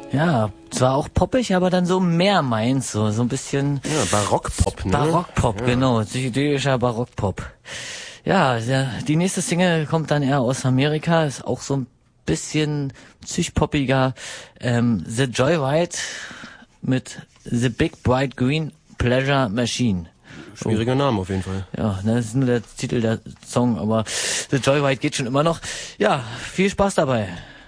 Ja, zwar auch poppig, aber dann so mehr meins, so ein bisschen... Ja, Barockpop, ne? Barockpop, genau, psychedelischer Barockpop. Ja, die nächste Single kommt dann eher aus Amerika, ist auch so ein bisschen psychpoppiger. The Joyride mit The Big Bright Green Pleasure Machine. Schwieriger Name auf jeden Fall. Ja, das ist nur der Titel der Song, aber The Joyride geht schon immer noch. Ja, viel Spaß dabei.